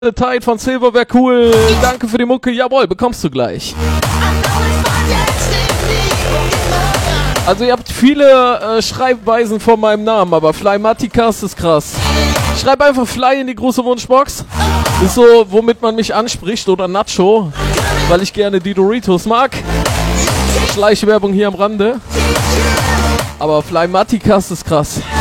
Tide von Silver wäre cool. Danke für die Mucke. Jawohl, bekommst du gleich. Also ihr habt viele Schreibweisen von meinem Namen, aber Flymatikas ist krass. Schreib einfach Fly in die große Wunschbox. Ist so, womit man mich anspricht, oder Nacho, weil ich gerne die Doritos mag. Schleichwerbung hier am Rande. Aber Flymatikas ist krass.